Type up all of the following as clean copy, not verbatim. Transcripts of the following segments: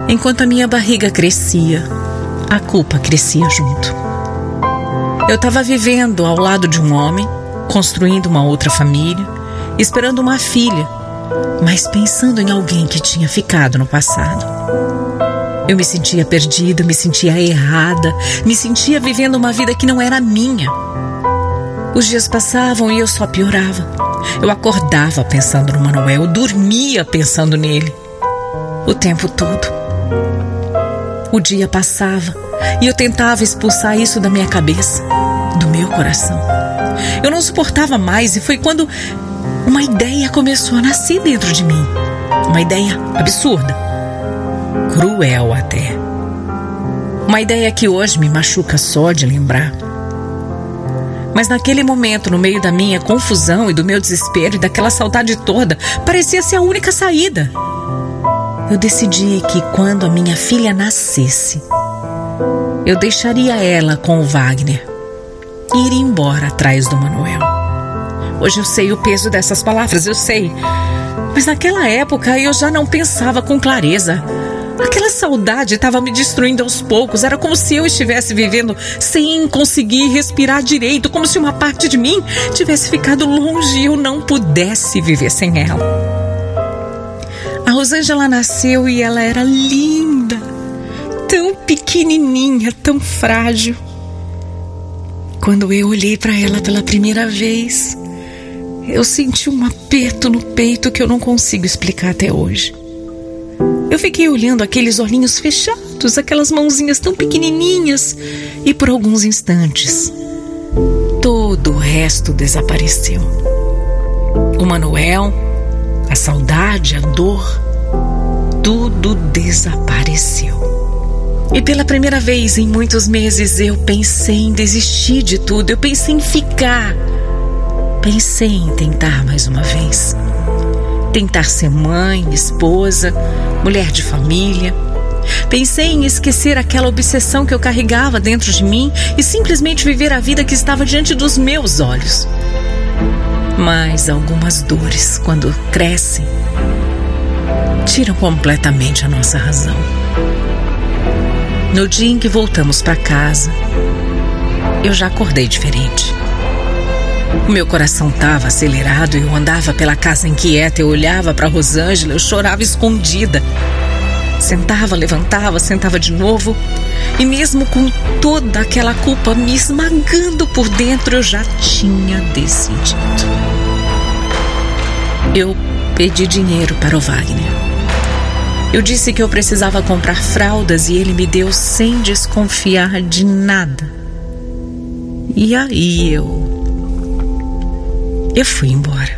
Enquanto a minha barriga crescia, a culpa crescia junto. Eu estava vivendo ao lado de um homem, construindo uma outra família, esperando uma filha, mas pensando em alguém que tinha ficado no passado. Eu me sentia perdida, me sentia errada, me sentia vivendo uma vida que não era minha. Os dias passavam e eu só piorava. Eu acordava pensando no Manuel, eu dormia pensando nele. O tempo todo. O dia passava e eu tentava expulsar isso da minha cabeça, do meu coração. Eu não suportava mais e foi quando uma ideia começou a nascer dentro de mim. Uma ideia absurda. Cruel até. Uma ideia que hoje me machuca só de lembrar. Mas naquele momento, no meio da minha confusão e do meu desespero e daquela saudade toda, parecia ser a única saída. Eu decidi que quando a minha filha nascesse, eu deixaria ela com o Wagner e iria embora atrás do Manuel. Hoje eu sei o peso dessas palavras, eu sei. Mas naquela época eu já não pensava com clareza. Aquela saudade estava me destruindo aos poucos. Era como se eu estivesse vivendo sem conseguir respirar direito, como se uma parte de mim tivesse ficado longe e eu não pudesse viver sem ela. A Rosângela nasceu e ela era linda, tão pequenininha, tão frágil. Quando eu olhei para ela pela primeira vez, eu senti um aperto no peito que eu não consigo explicar até hoje. Eu fiquei olhando aqueles olhinhos fechados, aquelas mãozinhas tão pequenininhas, e por alguns instantes, todo o resto desapareceu. O Manuel, a saudade, a dor, tudo desapareceu. E pela primeira vez em muitos meses eu pensei em desistir de tudo, eu pensei em ficar. Pensei em tentar mais uma vez. Tentar ser mãe, esposa, mulher de família. Pensei em esquecer aquela obsessão que eu carregava dentro de mim e simplesmente viver a vida que estava diante dos meus olhos. Mas algumas dores, quando crescem, tiram completamente a nossa razão. No dia em que voltamos para casa, eu já acordei diferente. O meu coração estava acelerado, eu andava pela casa inquieta, eu olhava para Rosângela, eu chorava escondida. Sentava, levantava, sentava de novo. E mesmo com toda aquela culpa me esmagando por dentro, eu já tinha decidido. Eu pedi dinheiro para o Wagner. Eu disse que eu precisava comprar fraldas e ele me deu sem desconfiar de nada. E aí eu fui embora.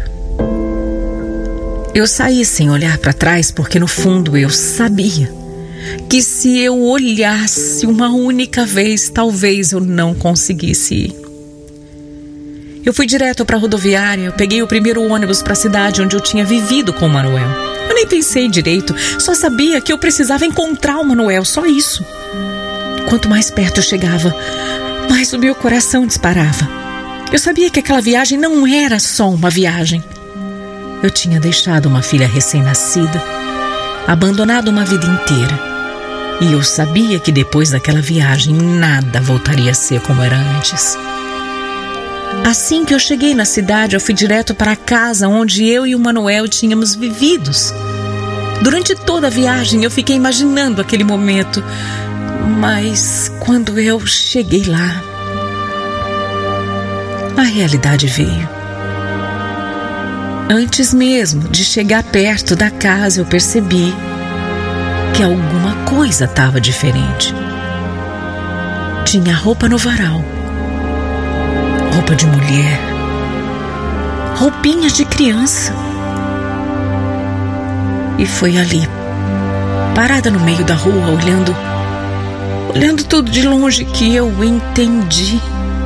Eu saí sem olhar para trás porque no fundo eu sabia que se eu olhasse uma única vez, talvez eu não conseguisse ir. Eu fui direto para a rodoviária, eu peguei o primeiro ônibus para a cidade onde eu tinha vivido com o Manuel. Eu nem pensei direito, só sabia que eu precisava encontrar o Manuel, só isso. Quanto mais perto eu chegava, mais o meu coração disparava. Eu sabia que aquela viagem não era só uma viagem. Eu tinha deixado uma filha recém-nascida, abandonado uma vida inteira. E eu sabia que depois daquela viagem nada voltaria a ser como era antes. Assim que eu cheguei na cidade, eu fui direto para a casa onde eu e o Manuel tínhamos vividos. Durante toda a viagem eu fiquei imaginando aquele momento. Mas quando eu cheguei lá, a realidade veio. Antes mesmo de chegar perto da casa, eu percebi que alguma coisa estava diferente. Tinha roupa no varal, roupa de mulher, roupinhas de criança. E foi ali, parada no meio da rua, olhando tudo de longe, que eu entendi.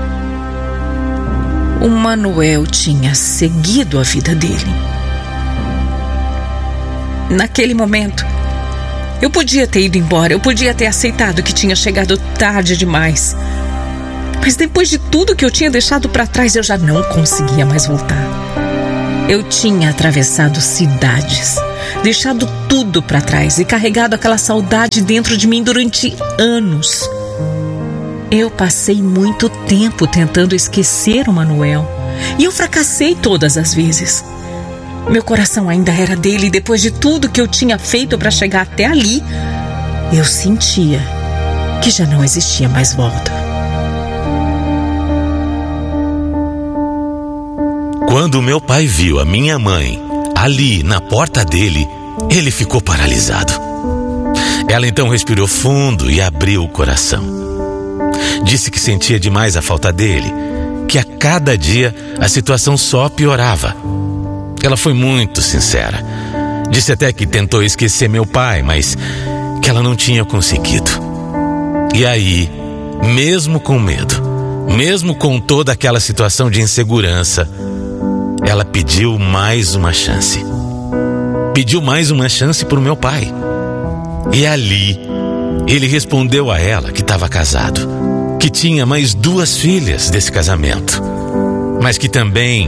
O Manuel tinha seguido a vida dele. Naquele momento, eu podia ter ido embora, eu podia ter aceitado que tinha chegado tarde demais. Mas depois de tudo que eu tinha deixado para trás, eu já não conseguia mais voltar. Eu tinha atravessado cidades, deixado tudo para trás e carregado aquela saudade dentro de mim durante anos. Eu passei muito tempo tentando esquecer o Manuel e eu fracassei todas as vezes. Meu coração ainda era dele e depois de tudo que eu tinha feito para chegar até ali, eu sentia que já não existia mais volta. Quando meu pai viu a minha mãe ali na porta dele, ele ficou paralisado. Ela então respirou fundo e abriu o coração. Disse que sentia demais a falta dele, que a cada dia a situação só piorava. Ela foi muito sincera. Disse até que tentou esquecer meu pai, mas que ela não tinha conseguido. E aí, mesmo com medo, mesmo com toda aquela situação de insegurança, ela pediu mais uma chance. Pediu mais uma chance para o meu pai. E ali, ele respondeu a ela que estava casado, que tinha mais 2 filhas desse casamento, mas que também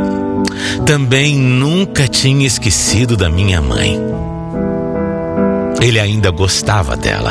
nunca tinha esquecido da minha mãe. Ele ainda gostava dela.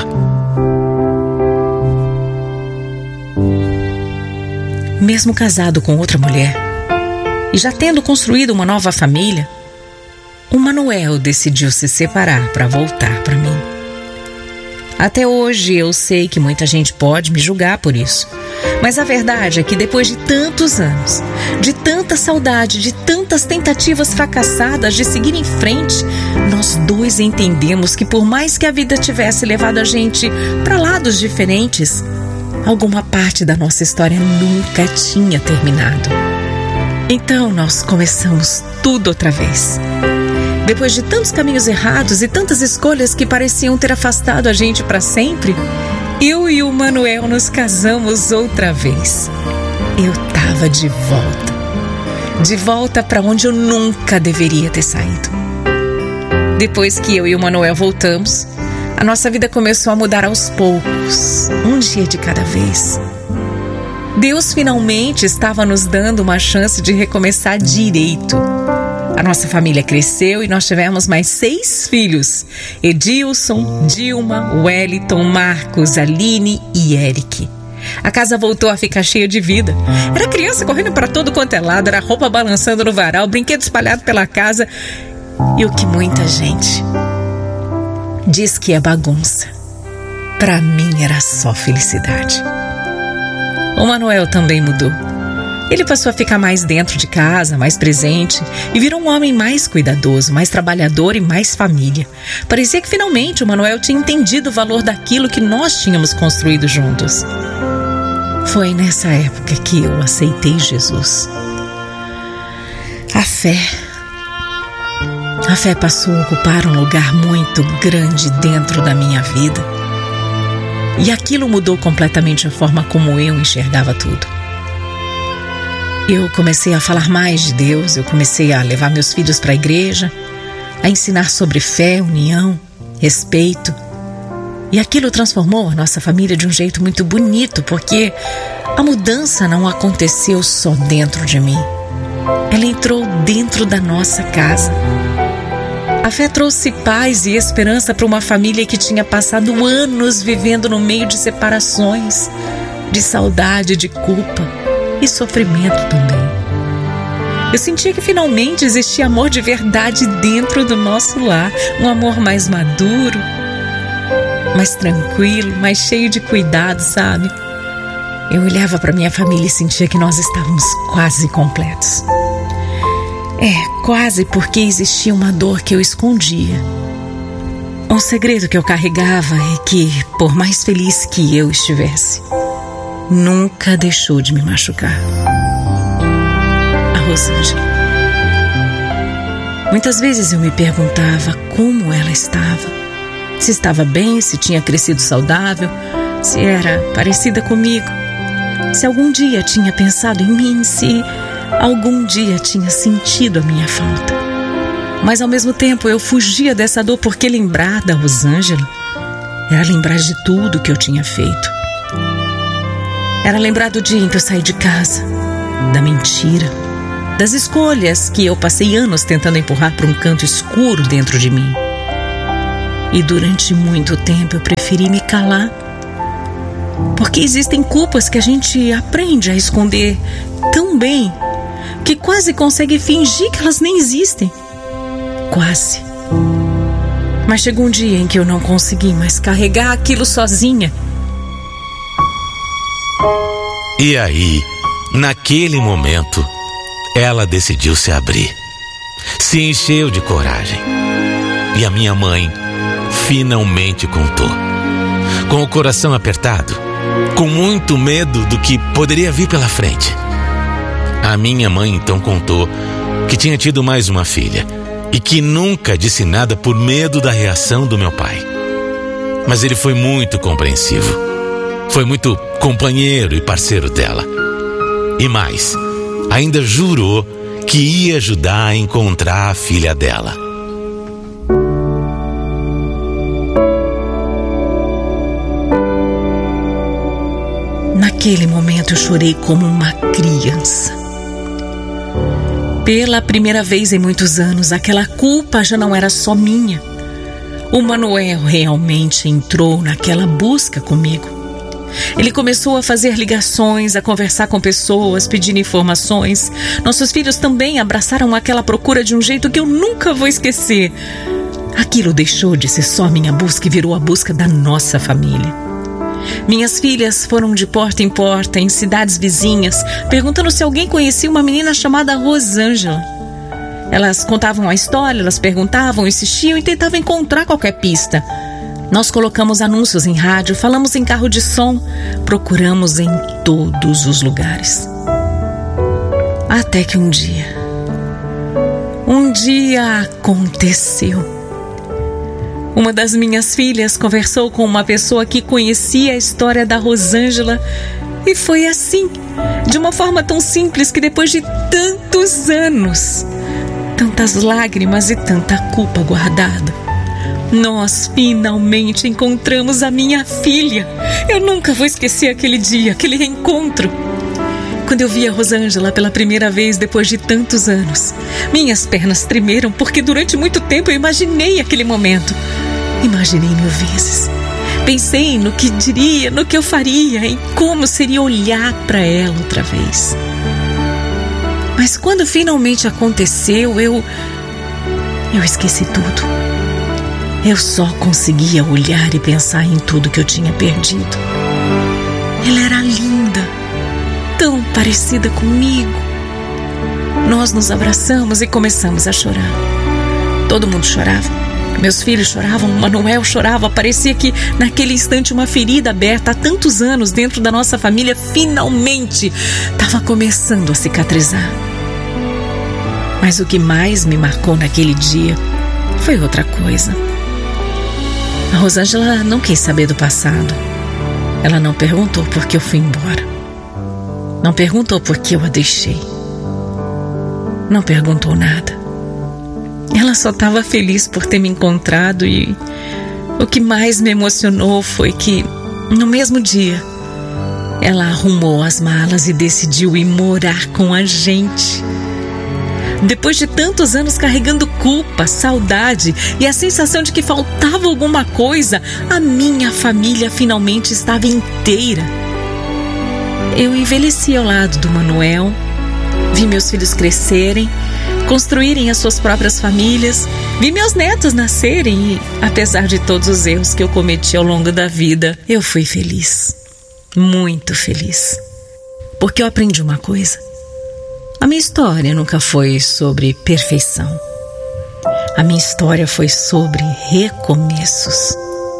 Mesmo casado com outra mulher e já tendo construído uma nova família, o Manuel decidiu se separar para voltar para mim. Até hoje eu sei que muita gente pode me julgar por isso, mas a verdade é que depois de tantos anos, de tanta saudade, de tantas tentativas fracassadas de seguir em frente, nós dois entendemos que por mais que a vida tivesse levado a gente para lados diferentes, alguma parte da nossa história nunca tinha terminado. Então nós começamos tudo outra vez. Depois de tantos caminhos errados e tantas escolhas que pareciam ter afastado a gente para sempre, eu e o Manuel nos casamos outra vez. Eu estava de volta para onde eu nunca deveria ter saído. Depois que eu e o Manuel voltamos, a nossa vida começou a mudar aos poucos, um dia de cada vez. Deus finalmente estava nos dando uma chance de recomeçar direito. A nossa família cresceu e nós tivemos mais 6 filhos: Edilson, Dilma, Wellington, Marcos, Aline e Eric. A casa voltou a ficar cheia de vida. Era criança correndo para todo quanto é lado, era roupa balançando no varal, brinquedo espalhado pela casa. E o que muita gente diz que é bagunça, para mim era só felicidade. O Manuel também mudou. Ele passou a ficar mais dentro de casa, mais presente, e virou um homem mais cuidadoso, mais trabalhador e mais família. Parecia que finalmente o Manuel tinha entendido o valor daquilo que nós tínhamos construído juntos. Foi nessa época que eu aceitei Jesus. A fé passou a ocupar um lugar muito grande dentro da minha vida. E aquilo mudou completamente a forma como eu enxergava tudo. Eu comecei a falar mais de Deus, eu comecei a levar meus filhos para a igreja, a ensinar sobre fé, união, respeito. E aquilo transformou a nossa família de um jeito muito bonito, porque a mudança não aconteceu só dentro de mim. Ela entrou dentro da nossa casa. A fé trouxe paz e esperança para uma família que tinha passado anos vivendo no meio de separações, de saudade, de culpa e sofrimento também. Eu sentia que finalmente existia amor de verdade dentro do nosso lar, um amor mais maduro, mais tranquilo, mais cheio de cuidado, sabe? Eu olhava para minha família e sentia que nós estávamos quase completos. Quase, porque existia uma dor que eu escondia. Um segredo que eu carregava é que, por mais feliz que eu estivesse, nunca deixou de me machucar. A Rosângela. Muitas vezes eu me perguntava como ela estava. Se estava bem, se tinha crescido saudável, se era parecida comigo, se algum dia tinha pensado em mim, se algum dia tinha sentido a minha falta. Mas ao mesmo tempo eu fugia dessa dor, porque lembrar da Rosângela era lembrar de tudo que eu tinha feito. Era lembrar do dia em que eu saí de casa, da mentira, das escolhas que eu passei anos tentando empurrar para um canto escuro dentro de mim. E durante muito tempo eu preferi me calar, porque existem culpas que a gente aprende a esconder tão bem que quase consegue fingir que elas nem existem. Quase. Mas chegou um dia em que eu não consegui mais carregar aquilo sozinha. E aí, naquele momento, ela decidiu se abrir. Se encheu de coragem. E a minha mãe finalmente contou. Com o coração apertado, com muito medo do que poderia vir pela frente. A minha mãe então contou que tinha tido mais uma filha e que nunca disse nada por medo da reação do meu pai. Mas ele foi muito compreensivo. Foi muito companheiro e parceiro dela. E mais, ainda jurou que ia ajudar a encontrar a filha dela. Naquele momento eu chorei como uma criança. Pela primeira vez em muitos anos, aquela culpa já não era só minha. O Manuel realmente entrou naquela busca comigo. Ele começou a fazer ligações, a conversar com pessoas, pedindo informações. Nossos filhos também abraçaram aquela procura de um jeito que eu nunca vou esquecer. Aquilo deixou de ser só minha busca e virou a busca da nossa família. Minhas filhas foram de porta em porta, em cidades vizinhas, perguntando se alguém conhecia uma menina chamada Rosângela. Elas contavam a história, elas perguntavam, insistiam e tentavam encontrar qualquer pista. Nós colocamos anúncios em rádio, falamos em carro de som, procuramos em todos os lugares. Até que um dia aconteceu. Uma das minhas filhas conversou com uma pessoa que conhecia a história da Rosângela e foi assim, de uma forma tão simples que depois de tantos anos, tantas lágrimas e tanta culpa guardada, nós finalmente encontramos a minha filha. Eu nunca vou esquecer aquele dia, aquele reencontro. Quando eu vi a Rosângela pela primeira vez depois de tantos anos, minhas pernas tremeram porque durante muito tempo eu imaginei aquele momento. Imaginei 1000 vezes. Pensei no que diria, no que eu faria, em como seria olhar para ela outra vez. Mas quando finalmente aconteceu, eu esqueci tudo. Eu só conseguia olhar e pensar em tudo que eu tinha perdido. Ela era linda, tão parecida comigo. Nós nos abraçamos e começamos a chorar. Todo mundo chorava. Meus filhos choravam, o Manuel chorava. Parecia que naquele instante uma ferida aberta há tantos anos dentro da nossa família finalmente estava começando a cicatrizar. Mas o que mais me marcou naquele dia foi outra coisa. A Rosângela não quis saber do passado. Ela não perguntou por que eu fui embora. Não perguntou por que eu a deixei. Não perguntou nada. Ela só estava feliz por ter me encontrado e o que mais me emocionou foi que, no mesmo dia, ela arrumou as malas e decidiu ir morar com a gente. Depois de tantos anos carregando culpa, saudade e a sensação de que faltava alguma coisa, a minha família finalmente estava inteira. Eu envelheci ao lado do Manuel, vi meus filhos crescerem, construírem as suas próprias famílias, vi meus netos nascerem e, apesar de todos os erros que eu cometi ao longo da vida, eu fui feliz, muito feliz. Porque eu aprendi uma coisa. A minha história nunca foi sobre perfeição. A minha história foi sobre recomeços.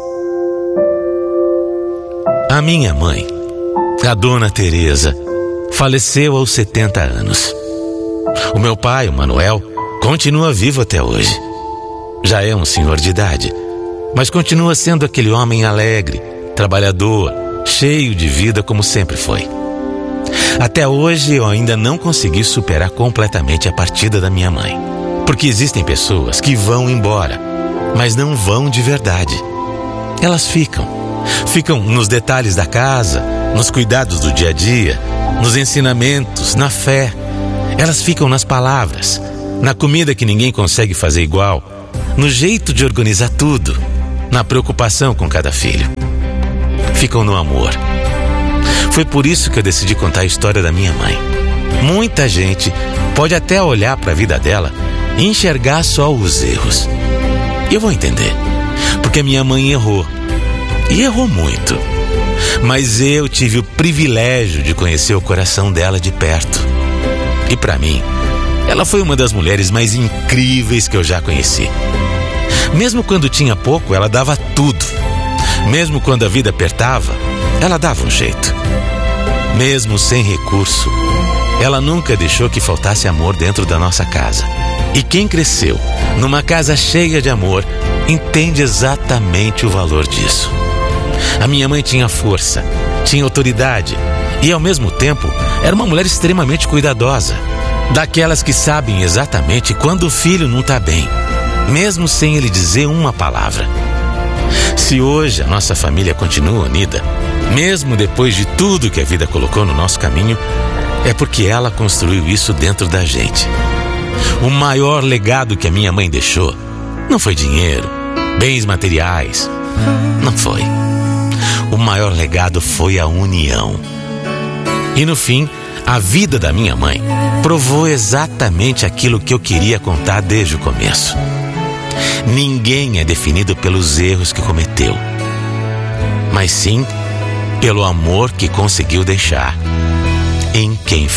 A minha mãe, a dona Teresa, faleceu aos 70 anos. O meu pai, o Manuel, continua vivo até hoje. Já é um senhor de idade, mas continua sendo aquele homem alegre, trabalhador, cheio de vida como sempre foi. Até hoje eu ainda não consegui superar completamente a partida da minha mãe. Porque existem pessoas que vão embora, mas não vão de verdade. Elas ficam nos detalhes da casa, nos cuidados do dia a dia, nos ensinamentos, na fé. Elas ficam nas palavras, na comida que ninguém consegue fazer igual, no jeito de organizar tudo, na preocupação com cada filho. Ficam no amor. Foi por isso que eu decidi contar a história da minha mãe. Muita gente pode até olhar para a vida dela e enxergar só os erros. E eu vou entender, porque minha mãe errou. E errou muito. Mas eu tive o privilégio de conhecer o coração dela de perto. E para mim, ela foi uma das mulheres mais incríveis que eu já conheci. Mesmo quando tinha pouco, ela dava tudo. Mesmo quando a vida apertava, ela dava um jeito. Mesmo sem recurso, ela nunca deixou que faltasse amor dentro da nossa casa. E quem cresceu numa casa cheia de amor entende exatamente o valor disso. A minha mãe tinha força, tinha autoridade e, ao mesmo tempo, era uma mulher extremamente cuidadosa. Daquelas que sabem exatamente quando o filho não está bem, mesmo sem ele dizer uma palavra. Se hoje a nossa família continua unida, mesmo depois de tudo que a vida colocou no nosso caminho, é porque ela construiu isso dentro da gente. O maior legado que a minha mãe deixou não foi dinheiro, bens materiais. Não foi. O maior legado foi a união. E no fim, a vida da minha mãe provou exatamente aquilo que eu queria contar desde o começo. Ninguém é definido pelos erros que cometeu, mas sim pelo amor que conseguiu deixar em quem